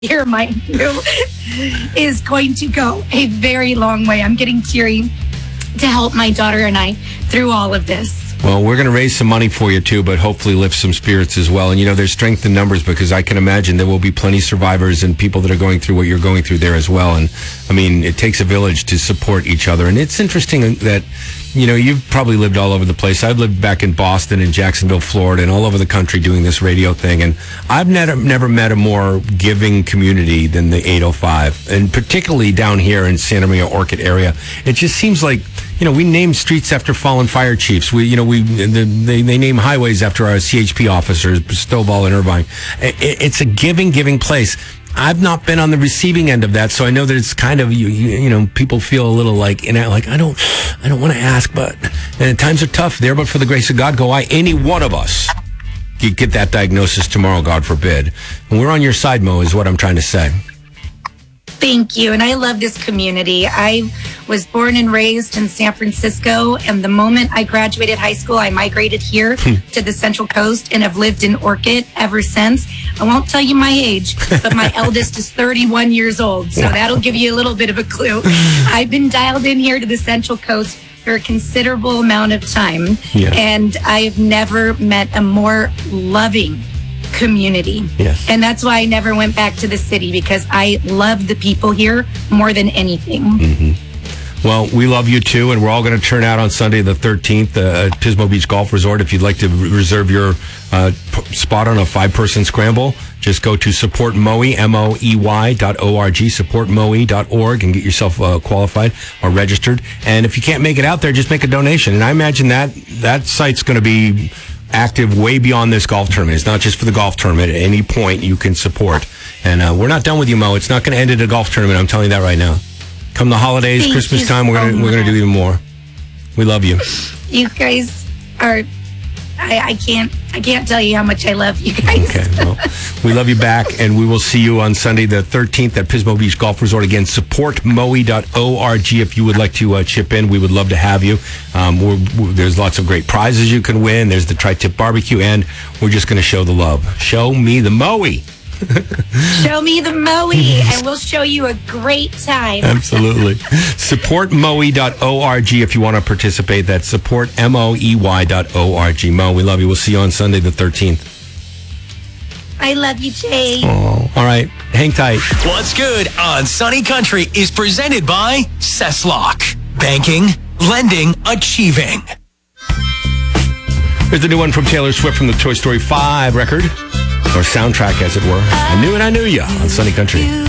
year, mind you, is going to go a very long way. I'm getting teary to help my daughter and I through all of this. Well, we're going to raise some money for you, too, but hopefully lift some spirits as well. And, there's strength in numbers, because I can imagine there will be plenty of survivors and people that are going through what you're going through there as well. And, it takes a village to support each other. And it's interesting that, you've probably lived all over the place. I've lived back in Boston and Jacksonville, Florida, and all over the country doing this radio thing. And I've never met a more giving community than the 805, and particularly down here in Santa Maria, Orchid area. It just seems like, we name streets after fallen fire chiefs. They name highways after our CHP officers, Stovall and Irvine. It's a giving place. I've not been on the receiving end of that, so I know that it's kind of people feel a little like I don't want to ask, but times are tough there. But for the grace of God, go I. Any one of us get that diagnosis tomorrow, God forbid, and we're on your side, Mo, is what I'm trying to say. Thank you. And I love this community. I was born and raised in San Francisco, and the moment I graduated high school, I migrated here to the Central Coast and have lived in Orchid ever since. I won't tell you my age, but my eldest is 31 years old, so that'll give you a little bit of a clue. I've been dialed in here to the Central Coast for a considerable amount of time, and I've never met a more loving community. Yes. And that's why I never went back to the city, because I love the people here more than anything. Mm-hmm. Well, we love you too, and we're all going to turn out on Sunday the 13th at Pismo Beach Golf Resort. If you'd like to reserve your spot on a 5-person scramble, just go to supportmoe, MOEY.org, supportmoe.org, and get yourself qualified or registered. And if you can't make it out there, just make a donation. And I imagine that site's going to be active way beyond this golf tournament. It's not just for the golf tournament. At any point, you can support. And we're not done with you, Mo. It's not going to end at a golf tournament. I'm telling you that right now. Come the holidays, Thank Christmas time, we're gonna do even more. We love you. You guys are. I can't tell you how much I love you guys. Okay, well, we love you back, and we will see you on Sunday the 13th at Pismo Beach Golf Resort. Again, supportmoe.org if you would like to chip in. We would love to have you. There's lots of great prizes you can win. There's the Tri-Tip Barbecue, and we're just going to show the love. Show me the Moe. Show me the Moe, and we'll show you a great time. Absolutely. Supportmoe.org if you want to participate. That's supportmoey.org. Mo, we love you. We'll see you on Sunday the 13th. I love you, Jay. Oh, all right. Hang tight. What's Good on Sunny Country is presented by Cesslock. Banking, lending, achieving. Here's the new one from Taylor Swift from the Toy Story 5 record. Or soundtrack, as it were. I knew it, I knew ya on Sunny Country.